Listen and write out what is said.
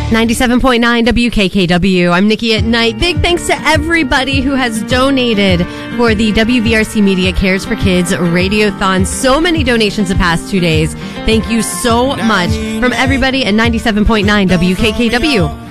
97.9 WKKW. I'm Nikki at Night. Big thanks to everybody who has donated for the WVRC Media Cares for Kids Radiothon. So many donations the past 2 days. Thank you so much from everybody at 97.9 WKKW.